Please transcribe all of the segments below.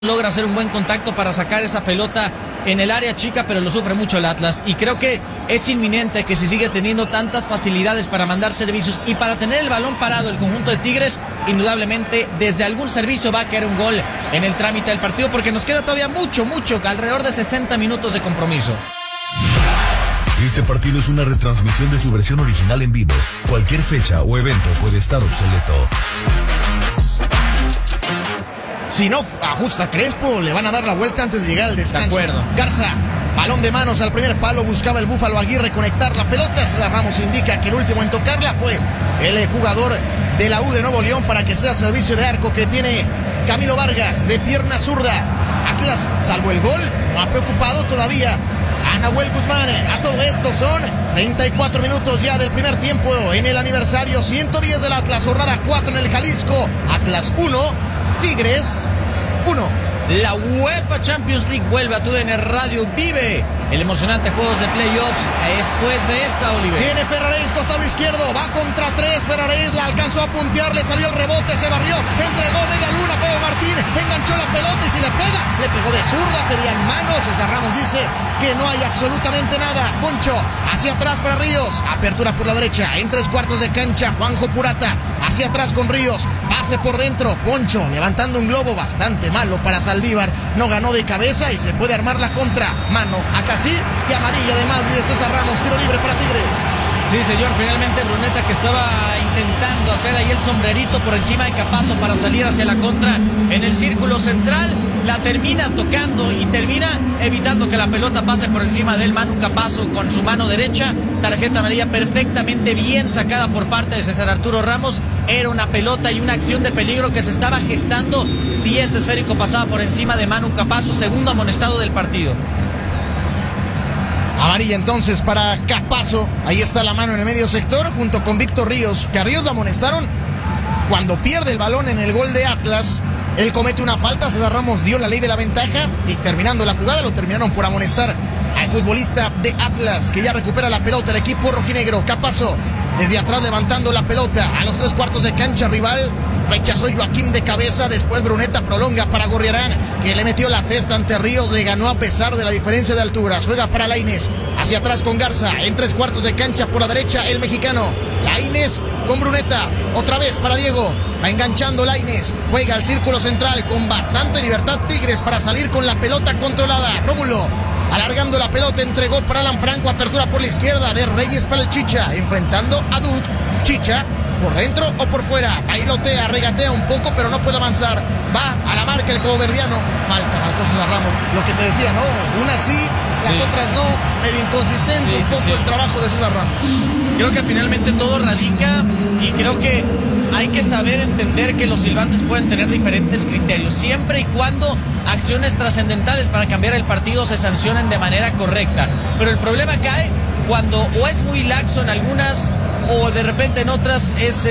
logra hacer un buen contacto para sacar esa pelota en el área chica, pero lo sufre mucho el Atlas. Y creo que es inminente que si sigue teniendo tantas facilidades para mandar servicios y para tener el balón parado el conjunto de Tigres, indudablemente desde algún servicio va a caer un gol en el trámite del partido, porque nos queda todavía mucho, alrededor de 60 minutos de compromiso. Este partido es una retransmisión de su versión original en vivo. Cualquier fecha o evento puede estar obsoleto. Si no ajusta Crespo, le van a dar la vuelta antes de llegar al descanso. De acuerdo. Garza, balón de manos al primer palo, buscaba el Búfalo Aguirre conectar la pelota. César Ramos indica que el último en tocarla fue el jugador de la U de Nuevo León para que sea servicio de arco que tiene Camilo Vargas de pierna zurda. Atlas, salvo el gol, no ha preocupado todavía a Nahuel Guzmán. A todo esto son 34 minutos ya del primer tiempo en el aniversario 110 del Atlas. Jornada 4 en el Jalisco. Atlas 1, Tigres 1. La UEFA Champions League vuelve a TUDN Radio. Vive el emocionante juegos de playoffs después de esta, Oliver. Viene Ferraréis, costado izquierdo, va contra 3. Ferraréis la alcanzó a puntear, le salió el rebote, se barrió, entregó media luna. Pedro Martín enganchó la pelota y si le pega, le pegó de zurda, pedían manos. César Ramos dice que no hay absolutamente nada. Poncho hacia atrás para Ríos, apertura por la derecha, en 3/4 de cancha. Juanjo Purata hacia atrás con Ríos, pase por dentro. Poncho levantando un globo bastante malo para Saldívar, no ganó de cabeza y se puede armar la contra. Mano acá sí, y amarilla además de César Ramos. Tiro libre para Tigres. Sí, señor, finalmente Bruneta, que estaba intentando hacer ahí el sombrerito por encima de Capazo para salir hacia la contra en el círculo central, la termina tocando y termina evitando que la pelota pase por encima del Manu Capazo con su mano derecha. Tarjeta amarilla perfectamente bien sacada por parte de César Arturo Ramos. Era una pelota y una acción de peligro que se estaba gestando si ese esférico pasaba por encima de Manu Capazo. Segundo amonestado del partido. Amarilla entonces para Capazo. Ahí está la mano en el medio sector junto con Víctor Ríos, que a Ríos lo amonestaron cuando pierde el balón en el gol de Atlas. Él comete una falta, César Ramos dio la ley de la ventaja y terminando la jugada lo terminaron por amonestar al futbolista de Atlas, que ya recupera la pelota el equipo rojinegro. Capazo desde atrás levantando la pelota a los 3/4 de cancha rival. Rechazó Joaquín de cabeza, después Bruneta prolonga para Gorriarán, que le metió la testa ante Ríos, le ganó a pesar de la diferencia de altura. Juega para Lainez, hacia atrás con Garza, en 3/4 de cancha por la derecha el mexicano. Lainez con Bruneta, otra vez para Diego, va enganchando Lainez, juega al círculo central con bastante libertad Tigres para salir con la pelota controlada. Rómulo alargando la pelota, entregó para Alan Franco, apertura por la izquierda de Reyes para el Chicha, enfrentando a Duc. Chicha por dentro o por fuera, bailotea, regatea un poco, pero no puede avanzar. Va a la marca el coverdiano. Falta, marcó César Ramos. Lo que te decía, ¿no? Unas sí, las otras no. Medio inconsistente un poco el trabajo de César Ramos. Creo que finalmente todo radica, y creo que hay que saber entender que los silbantes pueden tener diferentes criterios, siempre y cuando acciones trascendentales para cambiar el partido se sancionen de manera correcta. Pero el problema cae cuando o es muy laxo en algunas, o de repente en otras es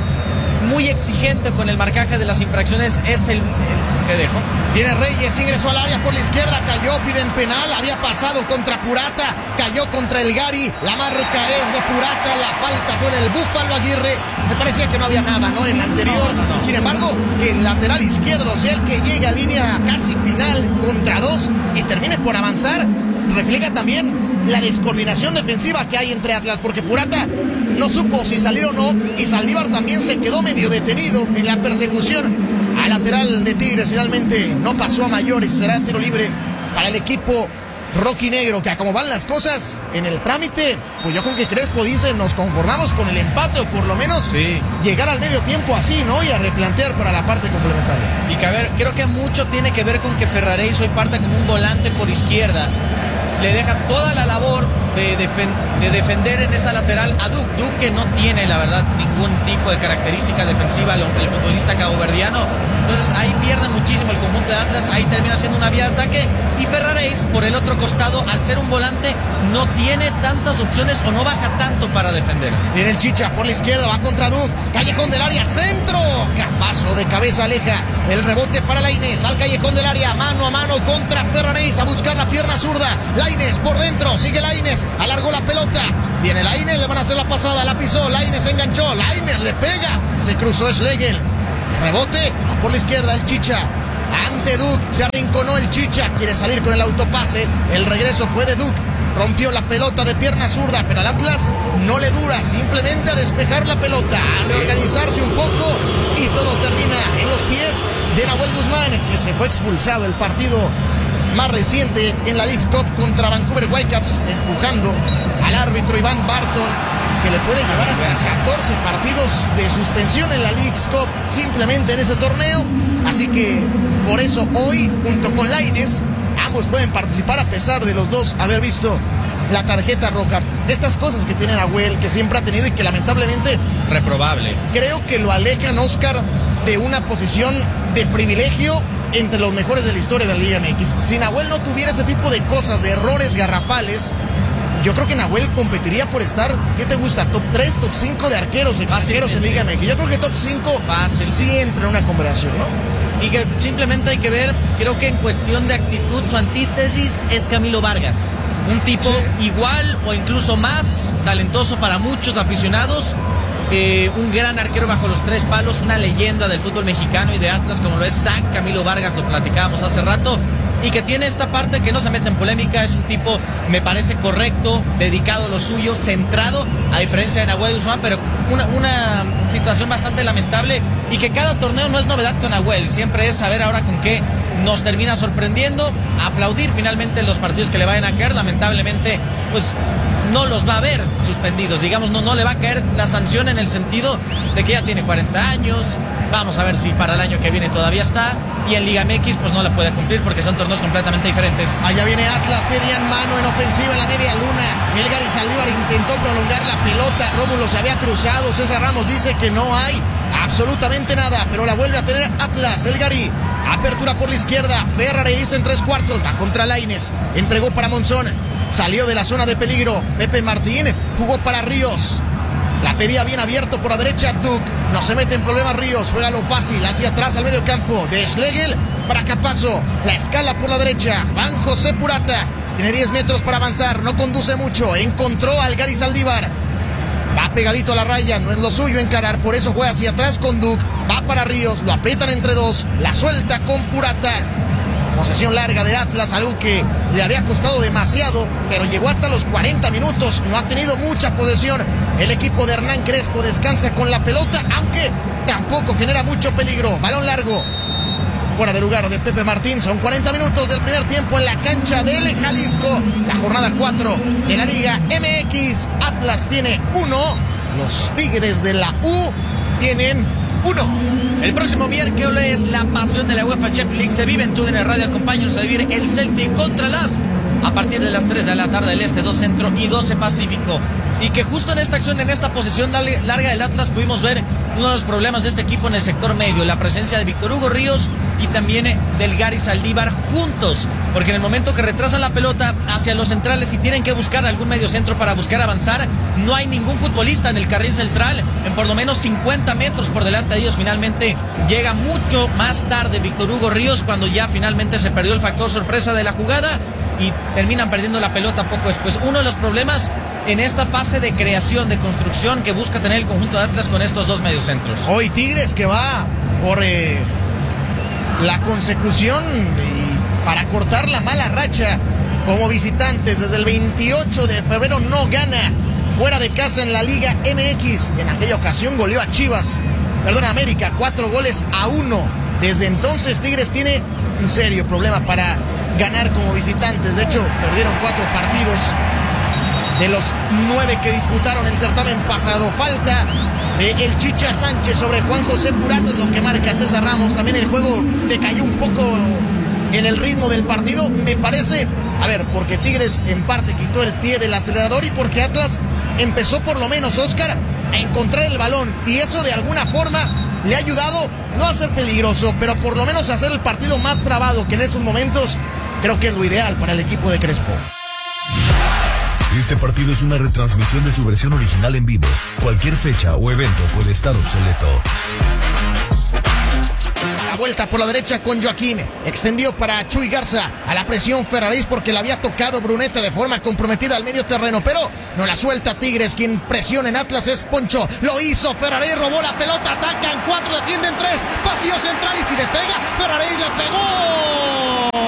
muy exigente con el marcaje de las infracciones. Es el te dejo. Viene Reyes, ingresó al área por la izquierda, cayó, piden penal, había pasado contra Purata, cayó contra el Gary, la marca es de Purata, la falta fue del Búfalo Aguirre. Me parecía que no había nada, ¿no? En la anterior. No. Sin embargo, que el lateral izquierdo sea el que llegue a línea casi final contra 2 y termine por avanzar, refleja también la descoordinación defensiva que hay entre Atlas, porque Purata no supo si salir o no, y Saldívar también se quedó medio detenido en la persecución al lateral de Tigres. Finalmente no pasó a mayores, será tiro libre para el equipo rojinegro, que a como van las cosas en el trámite, pues yo con que Crespo dice nos conformamos con el empate, o por lo menos llegar al medio tiempo así, ¿no? Y a replantear para la parte complementaria. Y que a ver, creo que mucho tiene que ver con que Ferraréis hoy parte como un volante por izquierda. Le deja toda la labor de defender en esa lateral a Duc. Duc, que no tiene, la verdad, ningún tipo de característica defensiva el futbolista caboverdiano. Entonces ahí pierde muchísimo el conjunto de Atlas, ahí termina siendo una vía de ataque. Y Ferraréis, por el otro costado, al ser un volante, no tiene tantas opciones o no baja tanto para defender. Viene el Chicha por la izquierda, va contra Duc, callejón del área, centro, Capazo de cabeza aleja el rebote para Lainez, al callejón del área, mano a mano contra Ferraréis, a buscar la pierna zurda. Lainez por dentro, sigue Lainez, alargó la pelota, viene Lainez, le van a hacer la pasada, la pisó, Lainez enganchó, Lainez le pega, se cruzó Schlegel, rebote por la izquierda el Chicha, ante Duke. Se arrinconó el Chicha, quiere salir con el autopase. El regreso fue de Duke. Rompió la pelota de pierna zurda, pero al Atlas no le dura, simplemente a despejar la pelota, a reorganizarse un poco y todo termina en los pies de Nahuel Guzmán, que se fue expulsado el partido más reciente en la Leagues Cup contra Vancouver Whitecaps, empujando al árbitro Iván Barton, que le puede llevar hasta 14 partidos de suspensión en la Leagues Cup simplemente en ese torneo. Así que por eso hoy, junto con Lainez, ambos pueden participar a pesar de los dos haber visto la tarjeta roja. Estas cosas que tiene Nahuel, que siempre ha tenido y que lamentablemente... reprobable. Creo que lo alejan, Oscar, de una posición de privilegio entre los mejores de la historia de la Liga MX. Si Nahuel no tuviera ese tipo de cosas, de errores garrafales, yo creo que Nahuel competiría por estar, ¿qué te gusta? Top 3, top 5 de arqueros extranjeros en Liga MX. Yo creo que top 5 sí entra en una conversación, ¿no? Y que simplemente hay que ver, creo que en cuestión de actitud, su antítesis es Camilo Vargas. Un tipo igual o incluso más talentoso para muchos aficionados. Un gran arquero bajo los 3 palos, una leyenda del fútbol mexicano y de Atlas como lo es San Camilo Vargas, lo platicábamos hace rato. Y que tiene esta parte que no se mete en polémica, es un tipo, me parece correcto, dedicado a lo suyo, centrado, a diferencia de Nahuel Guzmán, pero una situación bastante lamentable y que cada torneo no es novedad con Nahuel, siempre es saber ahora con qué nos termina sorprendiendo, aplaudir finalmente los partidos que le vayan a caer, lamentablemente pues no los va a ver suspendidos, digamos, no le va a caer la sanción en el sentido de que ya tiene 40 años, vamos a ver si para el año que viene todavía está, y en Liga MX pues no la puede cumplir porque son torneos completamente diferentes. Allá viene Atlas, pedían mano en ofensiva en la media luna, el Gary Saldívar intentó prolongar la pelota, Rómulo se había cruzado, César Ramos dice que no hay absolutamente nada, pero la vuelve a tener Atlas, el Gary, apertura por la izquierda, Ferrareis en 3/4, va contra Lainez, entregó para Monzón, salió de la zona de peligro, Pepe Martín jugó para Ríos, la pedía bien abierto por la derecha Duke, no se mete en problemas Ríos, juega lo fácil, hacia atrás al medio campo, de Schlegel para Capazo, la escala por la derecha, Juan José Purata, tiene 10 metros para avanzar, no conduce mucho, encontró al Gary Saldívar, va pegadito a la raya, no es lo suyo encarar, por eso juega hacia atrás con Duke, va para Ríos, lo aprietan entre dos, la suelta con Purata. Posesión larga de Atlas, algo que le había costado demasiado, pero llegó hasta los 40 minutos, no ha tenido mucha posesión. El equipo de Hernán Crespo descansa con la pelota, aunque tampoco genera mucho peligro. Balón largo, fuera de lugar de Pepe Martín, son 40 minutos del primer tiempo en la cancha del Jalisco. La jornada 4 de la Liga MX, Atlas tiene 1, los Tigres de la U tienen 1. El próximo miércoles la pasión de la UEFA Champions League se vive en TUDN Radio. Acompáñanos a vivir el Celtic contra las a partir de las 3 de la tarde del Este, 2 Centro y 12 Pacífico. Y que justo en esta acción, en esta posesión larga del Atlas, pudimos ver uno de los problemas de este equipo en el sector medio, la presencia de Víctor Hugo Ríos y también del Gary Saldívar juntos, porque en el momento que retrasan la pelota hacia los centrales y tienen que buscar algún medio centro para buscar avanzar, no hay ningún futbolista en el carril central, en por lo menos 50 metros por delante de ellos. Finalmente llega mucho más tarde Víctor Hugo Ríos, cuando ya finalmente se perdió el factor sorpresa de la jugada y terminan perdiendo la pelota poco después. Uno de los problemas en esta fase de creación, de construcción que busca tener el conjunto de Atlas con estos dos mediocentros. Hoy Tigres que va por la consecución y para cortar la mala racha como visitantes. Desde el 28 de febrero no gana fuera de casa en la Liga MX. En aquella ocasión goleó a Chivas, América, 4-1. Desde entonces Tigres tiene un serio problema para ganar como visitantes. De hecho, perdieron 4 partidos de los 9 que disputaron el certamen pasado. Falta de el Chicha Sánchez sobre Juan José Purata, es lo que marca César Ramos. También el juego decayó un poco en el ritmo del partido, me parece. Porque Tigres en parte quitó el pie del acelerador y porque Atlas empezó por lo menos, Oscar, a encontrar el balón. Y eso de alguna forma le ha ayudado no a ser peligroso, pero por lo menos a hacer el partido más trabado, que en estos momentos creo que es lo ideal para el equipo de Crespo. Este partido es una retransmisión de su versión original en vivo. Cualquier fecha o evento puede estar obsoleto. vuelta por la derecha con Joaquín. Extendió para Chuy Garza. A la presión Ferraréis porque le había tocado Bruneta de forma comprometida al medio terreno. Pero no la suelta Tigres. Quien presiona en Atlas es Poncho. Lo hizo Ferraréis, robó la pelota. Atacan 4, defienden 3. Pasillo central y si le pega, Ferraréis le pegó.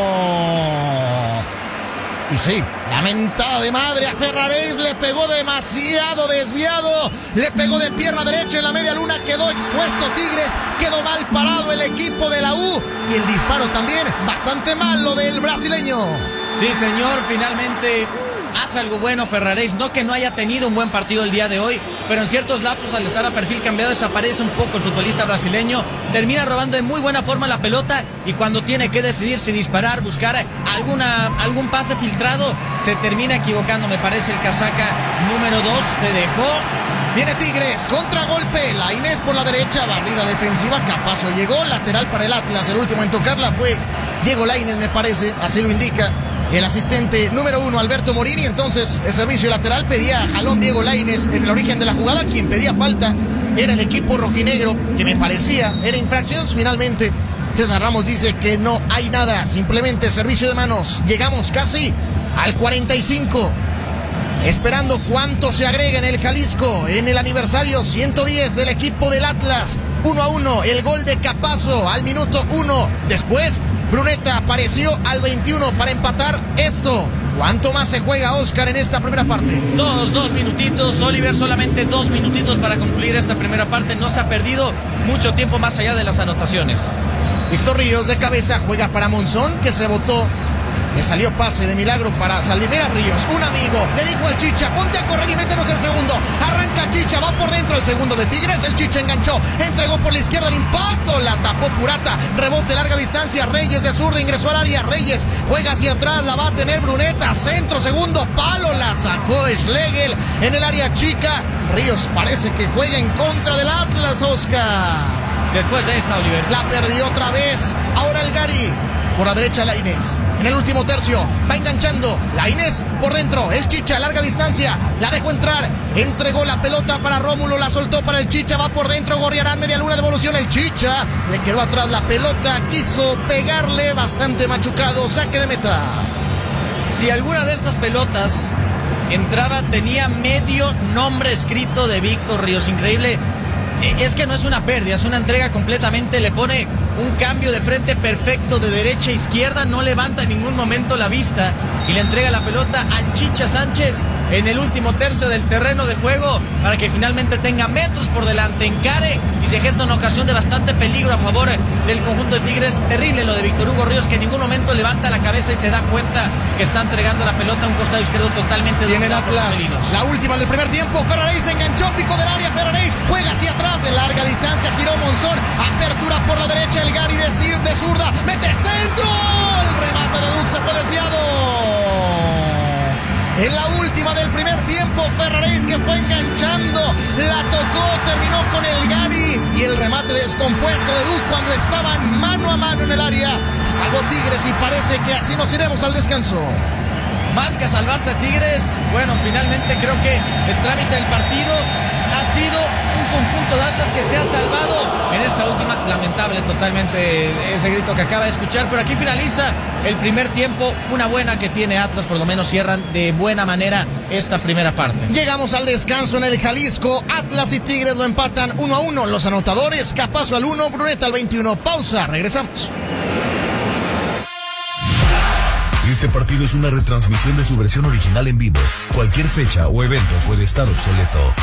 Y sí, la mentada de madre a Ferraréis, le pegó demasiado desviado, le pegó de pierna derecha en la media luna, quedó expuesto Tigres, quedó mal parado el equipo de la U y el disparo también bastante malo del brasileño. Sí, señor, finalmente hace algo bueno Ferraréis, no que no haya tenido un buen partido el día de hoy, pero en ciertos lapsos al estar a perfil cambiado desaparece un poco el futbolista brasileño, termina robando de muy buena forma la pelota y cuando tiene que decidir si disparar, buscar algún pase filtrado, se termina equivocando, me parece el casaca número 2, le dejó. Viene Tigres, contragolpe, Lainez por la derecha, barrida defensiva, Capazo llegó, lateral para el Atlas, el último en tocarla fue Diego Lainez me parece, así lo indica el asistente número 1, Alberto Morini. Entonces el servicio lateral pedía jalón Diego Lainez en el origen de la jugada. Quien pedía falta era el equipo rojinegro, que me parecía era infracción. Finalmente César Ramos dice que no hay nada, simplemente servicio de manos. Llegamos casi al 45, esperando cuánto se agrega en el Jalisco en el aniversario 110 del equipo del Atlas. 1-1, el gol de Capazo al minuto 1. Después Bruneta apareció al 21 para empatar esto. ¿Cuánto más se juega, Oscar, en esta primera parte? Dos minutitos, Oliver, solamente 2 minutitos para concluir esta primera parte. No se ha perdido mucho tiempo más allá de las anotaciones. Víctor Ríos de cabeza juega para Monzón, que se botó. Le salió pase de milagro para Saldivera Ríos. Un amigo le dijo al Chicha, ponte a correr y métenos el segundo. Arranca Chicha, va por dentro el segundo de Tigres. El Chicha enganchó, entregó por la izquierda el impacto. La tapó Purata, rebote larga distancia. Reyes de zurda ingresó al área. Reyes juega hacia atrás, la va a tener Bruneta. Centro, segundo palo, la sacó Schlegel en el área chica. Ríos parece que juega en contra del Atlas, Oscar. Después de esta, Oliver. La perdió otra vez. Ahora el Gary. Por la derecha Lainez, en el último tercio, va enganchando, Lainez por dentro, el Chicha, larga distancia, la dejó entrar, entregó la pelota para Rómulo, la soltó para el Chicha, va por dentro, Gorriarán, media luna, devolución, el Chicha, le quedó atrás la pelota, quiso pegarle, bastante machucado, saque de meta. Si alguna de estas pelotas entraba, tenía medio nombre escrito de Víctor Ríos, increíble. Es que no es una pérdida, es una entrega completamente, le pone un cambio de frente perfecto de derecha a izquierda, no levanta en ningún momento la vista y le entrega la pelota al Chicha Sánchez en el último tercio del terreno de juego para que finalmente tenga metros por delante, encare y se gesta una ocasión de bastante peligro a favor del conjunto de Tigres. Terrible lo de Víctor Hugo Ríos, que en ningún momento levanta la cabeza y se da cuenta que está entregando la pelota a un costado izquierdo totalmente. Tiene el Atlas, la última del primer tiempo. Ferraréis enganchó, pico del área, Ferraréis juega hacia atrás de larga distancia, giró Monzón, apertura por la derecha, el Gary de zurda, mete centro, el remate de Dux se fue desviado. En la última del primer tiempo, Ferraréis, que fue enganchando, la tocó, terminó con el Gary y el remate descompuesto de Duc cuando estaban mano a mano en el área. Salvó Tigres y parece que así nos iremos al descanso. Más que salvarse Tigres, bueno, finalmente creo que el trámite del partido ha sido un conjunto de Atlas que se ha salvado en esta última, lamentable totalmente ese grito que acaba de escuchar, pero aquí finaliza el primer tiempo, una buena que tiene Atlas, por lo menos cierran de buena manera esta primera parte. Llegamos al descanso en el Jalisco, Atlas y Tigres lo empatan 1-1, los anotadores, Capazo al 1, Bruneta al 21, pausa, regresamos. Este partido es una retransmisión de su versión original en vivo. Cualquier fecha o evento puede estar obsoleto.